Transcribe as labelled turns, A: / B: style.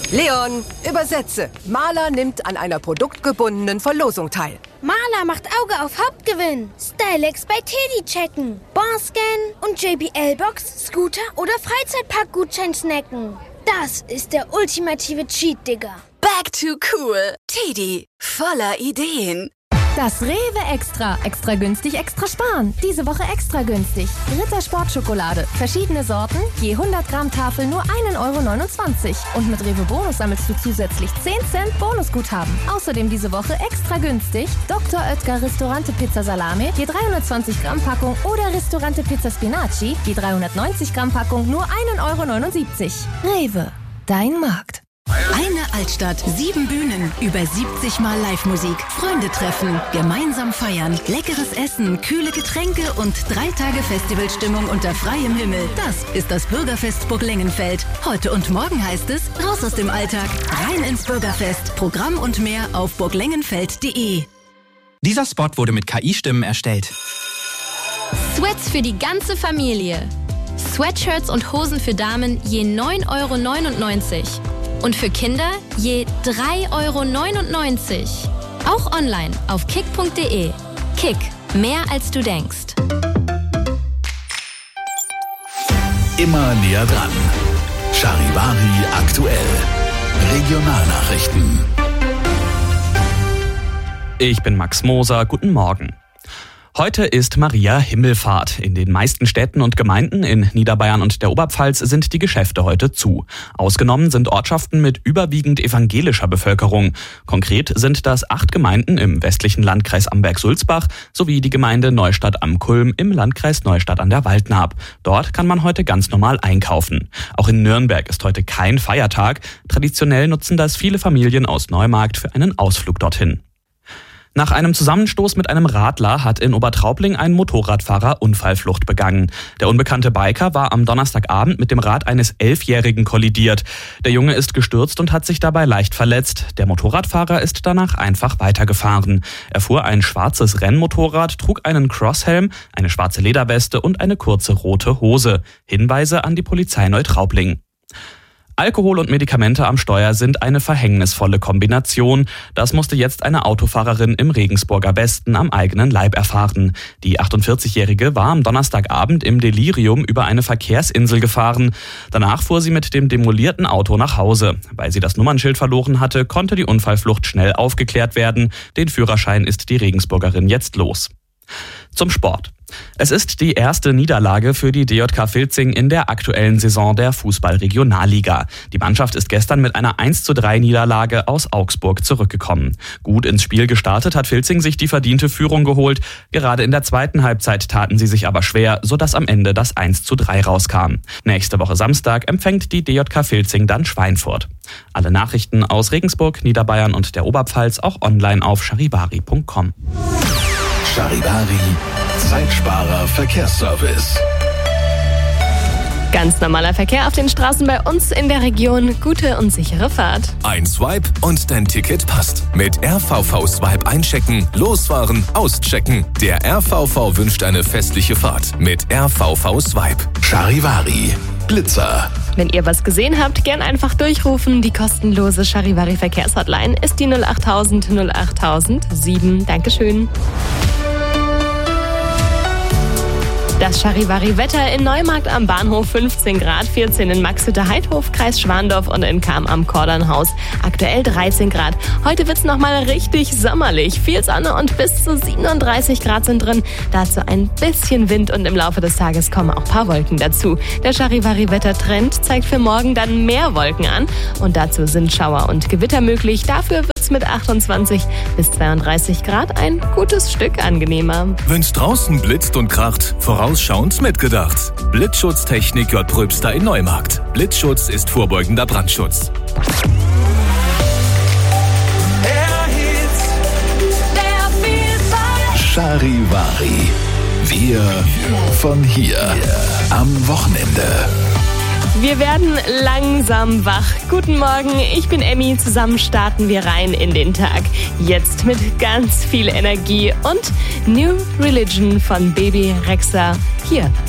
A: Leon, übersetze. Maler nimmt an einer produktgebundenen Verlosung teil.
B: Maler macht Auge auf Hauptgewinn. Stylex bei Teddy checken. Barscan und JBL-Box, Scooter oder Freizeitpark-Gutschein snacken. Das ist der ultimative Cheat, Digga.
C: Back to cool. Teddy, voller Ideen.
D: Das Rewe Extra. Extra günstig, extra sparen. Diese Woche extra günstig. Ritter Sportschokolade. Verschiedene Sorten, je 100 Gramm Tafel nur 1,29 €. Und mit Rewe Bonus sammelst du zusätzlich 10 Cent Bonusguthaben. Außerdem diese Woche extra günstig Dr. Oetker Ristorante Pizza Salame, je 320 Gramm Packung oder Ristorante Pizza Spinaci, je 390 Gramm Packung nur 1,79 €. Rewe, dein Markt.
C: Eine Altstadt, 7 Bühnen, über 70 Mal Live-Musik, Freunde treffen, gemeinsam feiern, leckeres Essen, kühle Getränke und 3 Tage Festivalstimmung unter freiem Himmel. Das ist das Bürgerfest Burg Lengenfeld. Heute und morgen heißt es, raus aus dem Alltag, rein ins Bürgerfest. Programm und mehr auf burglengenfeld.de.
E: Dieser Spot wurde mit KI-Stimmen erstellt.
F: Sweats für die ganze Familie. Sweatshirts und Hosen für Damen je 9,99 €. Und für Kinder je 3,99 €. Auch online auf kick.de. Kick, mehr als du denkst.
G: Immer näher dran. Charivari aktuell. Regionalnachrichten.
E: Ich bin Max Moser, guten Morgen. Heute ist Maria Himmelfahrt. In den meisten Städten und Gemeinden in Niederbayern und der Oberpfalz sind die Geschäfte heute zu. Ausgenommen sind Ortschaften mit überwiegend evangelischer Bevölkerung. Konkret sind das 8 Gemeinden im westlichen Landkreis Amberg-Sulzbach sowie die Gemeinde Neustadt am Kulm im Landkreis Neustadt an der Waldnaab. Dort kann man heute ganz normal einkaufen. Auch in Nürnberg ist heute kein Feiertag. Traditionell nutzen das viele Familien aus Neumarkt für einen Ausflug dorthin. Nach einem Zusammenstoß mit einem Radler hat in Obertraubling ein Motorradfahrer Unfallflucht begangen. Der unbekannte Biker war am Donnerstagabend mit dem Rad eines 11-Jährigen kollidiert. Der Junge ist gestürzt und hat sich dabei leicht verletzt. Der Motorradfahrer ist danach einfach weitergefahren. Er fuhr ein schwarzes Rennmotorrad, trug einen Crosshelm, eine schwarze Lederweste und eine kurze rote Hose. Hinweise an die Polizei Neutraubling. Alkohol und Medikamente am Steuer sind eine verhängnisvolle Kombination. Das musste jetzt eine Autofahrerin im Regensburger Westen am eigenen Leib erfahren. Die 48-Jährige war am Donnerstagabend im Delirium über eine Verkehrsinsel gefahren. Danach fuhr sie mit dem demolierten Auto nach Hause. Weil sie das Nummernschild verloren hatte, konnte die Unfallflucht schnell aufgeklärt werden. Den Führerschein ist die Regensburgerin jetzt los. Zum Sport. Es ist die erste Niederlage für die DJK Filzing in der aktuellen Saison der Fußball-Regionalliga. Die Mannschaft ist gestern mit einer 1:3 Niederlage aus Augsburg zurückgekommen. Gut ins Spiel gestartet hat Filzing sich die verdiente Führung geholt. Gerade in der zweiten Halbzeit taten sie sich aber schwer, sodass am Ende das 1:3 rauskam. Nächste Woche Samstag empfängt die DJK Filzing dann Schweinfurt. Alle Nachrichten aus Regensburg, Niederbayern und der Oberpfalz auch online auf charivari.com.
G: Charivari, Zeitsparer Verkehrsservice.
H: Ganz normaler Verkehr auf den Straßen bei uns in der Region. Gute und sichere Fahrt.
G: Ein Swipe und dein Ticket passt. Mit RVV Swipe einchecken, losfahren, auschecken. Der RVV wünscht eine festliche Fahrt mit RVV Swipe. Charivari, Blitzer.
H: Wenn ihr was gesehen habt, gern einfach durchrufen. Die kostenlose Charivari Verkehrshotline ist die 08000 08000 7. Dankeschön. Das Charivari-Wetter in Neumarkt am Bahnhof 15 Grad, 14 in Maxhütte-Heidhof, Kreis Schwandorf und in Cham am Kordernhaus. Aktuell 13 Grad. Heute wird's nochmal richtig sommerlich. Viel Sonne und bis zu 37 Grad sind drin. Dazu ein bisschen Wind und im Laufe des Tages kommen auch ein paar Wolken dazu. Der Charivari-Wettertrend zeigt für morgen dann mehr Wolken an. Und dazu sind Schauer und Gewitter möglich. Dafür wird's mit 28 bis 32 Grad ein gutes Stück angenehmer.
G: Wenn's draußen blitzt und kracht, vorausschauend mitgedacht. Blitzschutztechnik J. Pröbster in Neumarkt. Blitzschutz ist vorbeugender Brandschutz. Charivari. Wir von hier. Am Wochenende.
H: Wir werden langsam wach. Guten Morgen, ich bin Emmy. Zusammen starten wir rein in den Tag. Jetzt mit ganz viel Energie und New Religion von Baby Rexha hier